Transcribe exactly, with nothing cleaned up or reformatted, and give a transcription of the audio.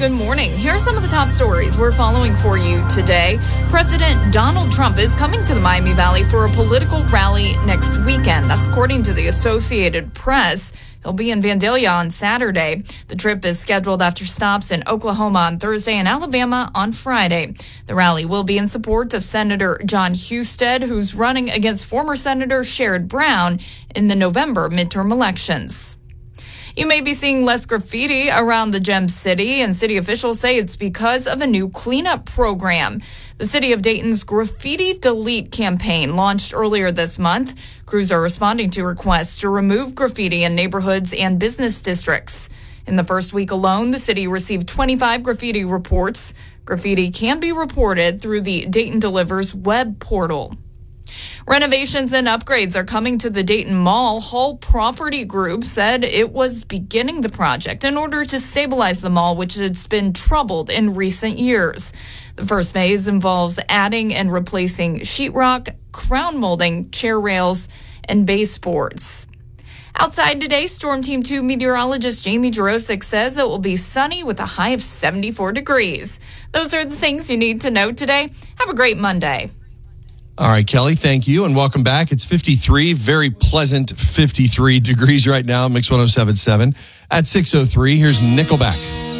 Good morning. Here are some of the top stories we're following for you today. President Donald Trump is coming to the Miami Valley for a political rally next weekend. That's according to the Associated Press. He'll be in Vandalia on Saturday. The trip is scheduled after stops in Oklahoma on Thursday and Alabama on Friday. The rally will be in support of Senator John Husted, who's running against former Senator Sherrod Brown in the November midterm elections. You may be seeing less graffiti around the Gem City, and city officials say it's because of a new cleanup program. The City of Dayton's Graffiti Delete campaign launched earlier this month. Crews are responding to requests to remove graffiti in neighborhoods and business districts. In the first week alone, the city received twenty-five graffiti reports. Graffiti can be reported through the Dayton Delivers web portal. Renovations and upgrades are coming to the Dayton Mall. Hull Property Group said it was beginning the project in order to stabilize the mall, which has been troubled in recent years. The first phase involves adding and replacing sheetrock, crown molding, chair rails, and baseboards. Outside today, Storm Team two meteorologist Jamie Jurosic says it will be sunny with a high of seventy-four degrees. Those are the things you need to know today. Have a great Monday. All right, Kelly, thank you, and welcome back. It's fifty-three, very pleasant fifty-three degrees right now, Mix one oh seven point seven. At six oh three, here's Nickelback.